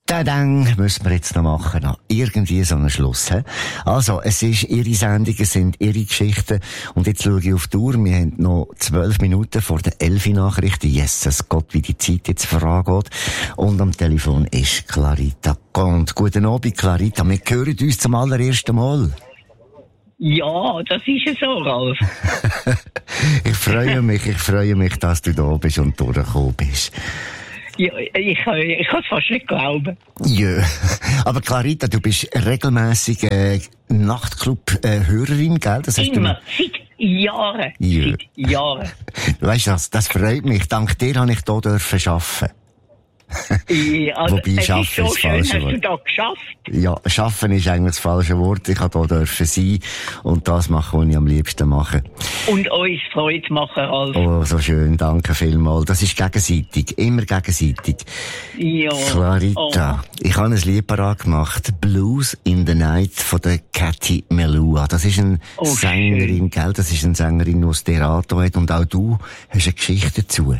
Dann müssen wir jetzt noch machen. Noch irgendwie so einen Schluss. He? Also, es ist Ihre Sendung, es sind Ihre Geschichten. Und jetzt schaue ich auf die Uhr. Wir haben noch 12 Minuten vor der 11-Nachricht. Jesus Gott, wie die Zeit jetzt vorangeht. Und am Telefon ist Clarita Gond. Guten Abend, Clarita. Wir hören uns zum allerersten Mal. Ja, das ist es so, Ralf. Ich freue mich, dass du da bist und durchgekommen bist. Ja, ich kann es fast nicht glauben. Ja, aber Clarita, du bist regelmässig Nachtclub-Hörerin, gell? Das hast Immer, seit Jahren. Ja. Seit Jahren. Weißt du, das freut mich. Dank dir habe ich hier arbeiten. Ja, also, Wobei, es schaffen ist so ist schön, das falsche hast Wort. du da geschafft. Ja, schaffen ist eigentlich das falsche Wort. Ich durfte hier sein und das machen, was ich am liebsten mache. Und uns Freude machen, Ralf. Oh, so schön, danke vielmals. Das ist gegenseitig, immer gegenseitig. Ja. Clarita, ich habe ein Lied parat gemacht, Blues in the Night von der Cathy Melua. Das ist eine Sängerin, gell? Das ist eine Sängerin, die das Theater hat und auch du hast eine Geschichte dazu.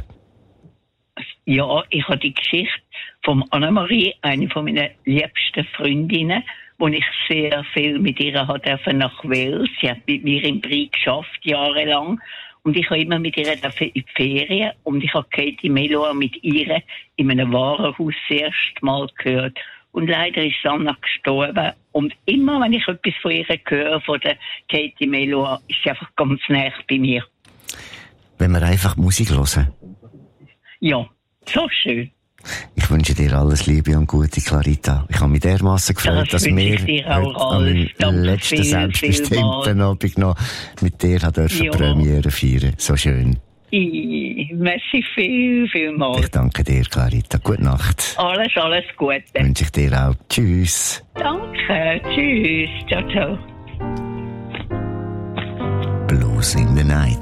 Ja, ich habe die Geschichte von Annemarie, eine von meinen liebsten Freundinnen, wo ich sehr viel mit ihr durfte nach Wales. Sie hat mit mir im Brie geschafft, jahrelang. Und ich habe immer mit ihr in die Ferien. Und ich habe Cathy Melua mit ihr in einem Warenhaus das erste Mal gehört. Und leider ist Anna gestorben. Und immer, wenn ich etwas von ihr höre, von der Cathy Melua, ist sie einfach ganz nah bei mir. Wenn wir einfach Musik hören. Ja, so schön. Ich wünsche dir alles Liebe und Gute, Clarita. Ich habe mich dermassen gefreut, dass wir am letzten selbstbestimmten Abend noch mit dir Premiere feiern. So schön. Merci vielmals. Ich danke dir, Clarita. Gute Nacht. Alles Gute. Wünsche ich dir auch. Tschüss. Danke. Tschüss. Ciao, ciao. Blues in the Night.